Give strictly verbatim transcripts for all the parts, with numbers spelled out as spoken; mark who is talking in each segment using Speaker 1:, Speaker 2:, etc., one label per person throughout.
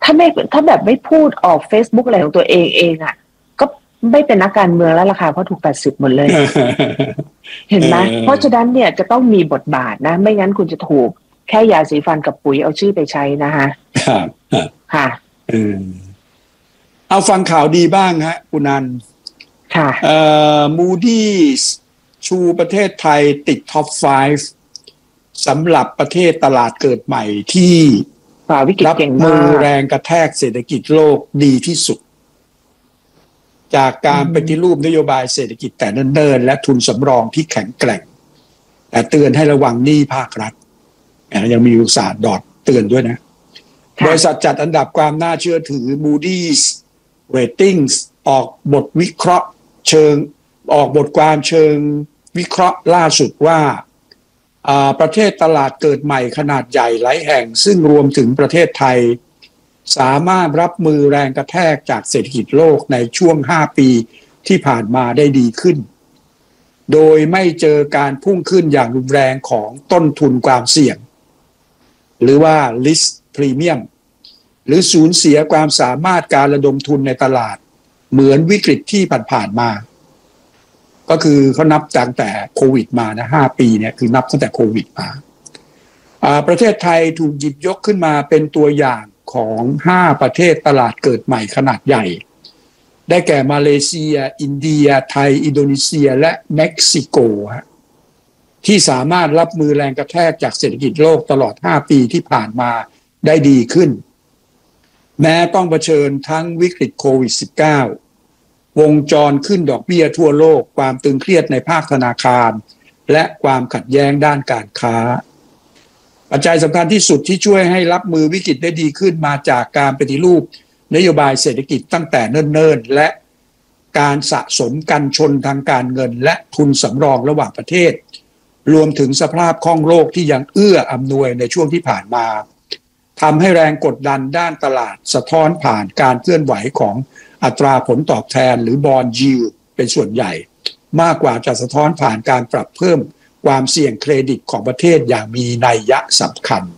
Speaker 1: ถ้าไม่ถ้าแบบไม่พูดออก Facebook อะไรของตัวเองเองอ่ะก็ไม่เป็นนักการเมืองแล้วล่ะค่ะเพราะถูกตัดสิทธิ์หมดเลย เห็นไหมเพราะฉะนั้นเนี่ยจะต้องมีบทบาทนะไม่งั้นคุณจะถูกแค่ยาสีฟันกับปุ๋ยเอาชื่อไปใช้นะคะ
Speaker 2: ครับ
Speaker 1: ค่ะ
Speaker 2: เออเอาฟังข่าวดีบ้างฮะคุณนัน
Speaker 1: ค่ะ
Speaker 2: เอ่อ Moody's ชูประเทศไทยติดท็อปห้าสำหรับประเทศตลาดเกิดใหม่ที่รับมือแรงกระแทกเศรษฐกิจโลกดีที่สุดจากการปฏิรูปนโยบายเศรษฐกิจแต่เนิ่นๆและทุนสำรองที่แข็งแกร่งแต่เตือนให้ระวังหนี้ภาครัฐยังมีอุตสาหดอทเตือนด้วยนะบริษัทจัดอันดับความน่าเชื่อถือ Moody's Ratings ออกบทวิเคราะห์เชิงออกบทความเชิงวิเคราะห์ล่าสุดว่าประเทศตลาดเกิดใหม่ขนาดใหญ่หลายแห่งซึ่งรวมถึงประเทศไทยสามารถรับมือแรงกระแทกจากเศรษฐกิจโลกในช่วงห้าปีที่ผ่านมาได้ดีขึ้นโดยไม่เจอการพุ่งขึ้นอย่างรุนแรงของต้นทุนความเสี่ยงหรือว่า risk premium หรือสูญเสียความสามารถการระดมทุนในตลาดเหมือนวิกฤตที่ผ่านๆมาก็คือเขานับตั้งแต่โควิดมานะห้าปีเนี่ยคือนับตั้งแต่โควิดมาประเทศไทยถูกหยิบยกขึ้นมาเป็นตัวอย่างของห้าประเทศตลาดเกิดใหม่ขนาดใหญ่ได้แก่มาเลเซียอินเดียไทยอินโดนีเซียและเม็กซิโกที่สามารถรับมือแรงกระแทกจากเศรษฐกิจโลกตลอดห้าปีที่ผ่านมาได้ดีขึ้นแม้ต้องเผชิญทั้งวิกฤตโควิด สิบเก้า วงจรขึ้นดอกเบี้ยทั่วโลกความตึงเครียดในภาคธนาคารและความขัดแย้งด้านการค้าปัจจัยสำคัญที่สุดที่ช่วยให้รับมือวิกฤตได้ดีขึ้นมาจากการปฏิรูปนโยบายเศรษฐกิจตั้งแต่เนิ่นๆและการสะสมกันชนทางการเงินและทุนสำรองระหว่างประเทศรวมถึงสภาพคล่องโลกที่ยังเอื้ออำนวยในช่วงที่ผ่านมาทำให้แรงกดดันด้านตลาดสะท้อนผ่านการเคลื่อนไหวของอัตราผลตอบแทนหรือบอนด์ยิลด์เป็นส่วนใหญ่มากกว่าจะสะท้อนผ่านการปรับเพิ่มความเสี่ยงเครดิตของประเทศอย่างมีนัยยะสำคัญ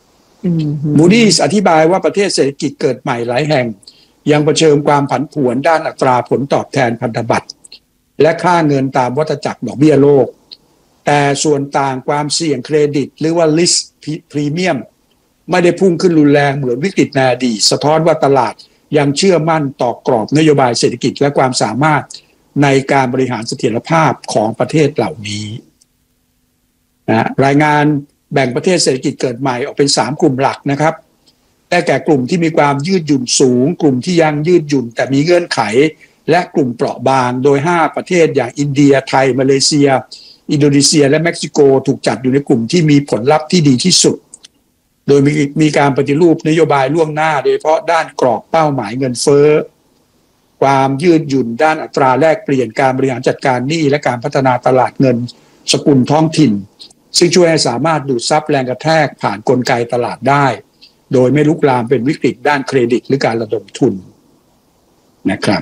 Speaker 2: Moody's อธิบายว่าประเทศเศรษฐกิจเกิดใหม่หลายแห่งยังเผชิญความผันผวนด้านอัตราผลตอบแทนพันธบัตรและค่าเงินตามวัฏจักรดอกเบี้ยโลกแต่ส่วนต่างความเสี่ยงเครดิตหรือว่า risk premium ไม่ได้พุ่งขึ้นรุนแรงเหมือนวิกฤตในอดีตสะท้อนว่าตลาดยังเชื่อมั่นต่อกรอบนโยบายเศรษฐกิจและความสามารถในการบริหารเสถียรภาพของประเทศเหล่านี้นะรายงานแบ่งประเทศเศรษฐกิจเกิดใหม่ออกเป็นสามกลุ่มหลักนะครับได้แก่กลุ่มที่มีความยืดหยุ่นสูงกลุ่มที่ยังยืดหยุ่นแต่มีเงื่อนไขและกลุ่มเปราะบางโดยห้าประเทศอย่างอินเดียไทยมาเลเซียอินโดนีเซียและเม็กซิโกถูกจัดอยู่ในกลุ่มที่มีผลลัพธ์ที่ดีที่สุดโดยมีมีการปฏิรูปนโยบายล่วงหน้าโดยเฉพาะด้านกรอบเป้าหมายเงินเฟ้อความยืดหยุ่นด้านอัตราแลกเปลี่ยนการบริหารจัดการหนี้และการพัฒนาตลาดเงินสกุลท้องถิ่นซึ่งช่วยให้สามารถดูดซับแรงกระแทกผ่านกลไกตลาดได้โดยไม่ลุกลามเป็นวิกฤตด้านเครดิตหรือการระดมทุนนะครับ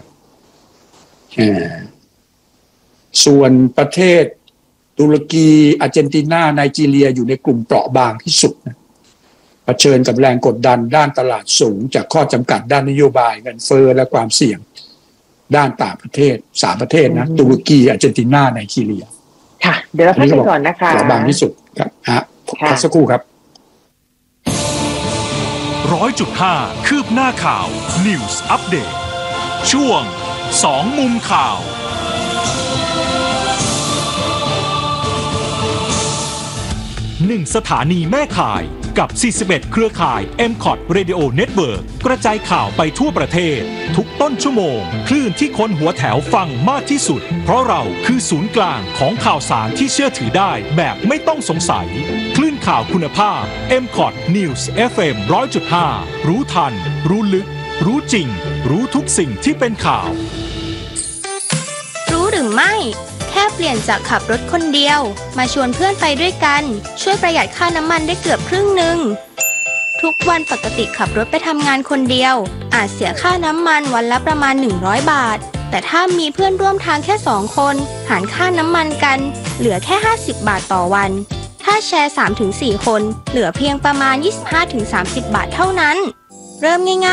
Speaker 2: ส่วนประเทศตุรกีอาร์เจนตินาไนจีเรียอยู่ในกลุ่มเปราะบางที่สุดนะเผชิญกับแรงกดดันด้านตลาดสูงจากข้อจำกัดด้านนโยบายเงินเฟ้อและความเสี่ยงด้านต่างประเทศสามประเทศนะตุรกีอาร์เจนตินาไนจีเรีย
Speaker 1: ค่ะเดี๋ยวเราพักกันก่อนนะคะ
Speaker 2: เปราะบางที่สุดครับฮะพักสักครู่ครับ
Speaker 3: ร้อยจุดห้าคืบหน้าข่าว News Update ช่วงสองมุมข่าวหนึ่งสถานีแม่ข่ายกับสี่สิบเอ็ดเครือข่าย เอ็ม คอท Radio Network กระจายข่าวไปทั่วประเทศทุกต้นชั่วโมงคลื่นที่คนหัวแถวฟังมากที่สุดเพราะเราคือศูนย์กลางของข่าวสารที่เชื่อถือได้แบบไม่ต้องสงสัยคลื่นข่าวคุณภาพ เอ็ม คอท News เอฟ เอ็ม หนึ่งร้อยจุดห้า รู้ทันรู้ลึกรู้จริงรู้ทุกสิ่งที่เป็นข่าว
Speaker 4: รู้หรือไม่แค่เปลี่ยนจากขับรถคนเดียวมาชวนเพื่อนไปด้วยกันช่วยประหยัดค่าน้ำมันได้เกือบครึ่งหนึ่งทุกวันปกติขับรถไปทำงานคนเดียวอาจเสียค่าน้ำมันวันละประมาณหนึ่งร้อยบาทแต่ถ้ามีเพื่อนร่วมทางแค่สองคนหารค่าน้ำมันกันเหลือแค่ห้าสิบบาทต่อวันถ้าแชร์ สามถึงสี่ คนเหลือเพียงประมาณ ยี่สิบห้าถึงสามสิบ บาทเท่านั้นเริ่มง่ายๆ